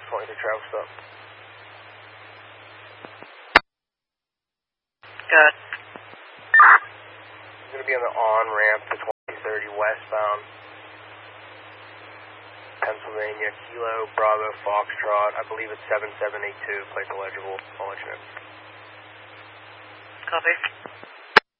620 to travel stop. Good. I'm going to be on the on-ramp to 2030 westbound. Pennsylvania, Kilo, Bravo, Foxtrot. I believe it's 7782, plate illegible. I'll let you know. Copy.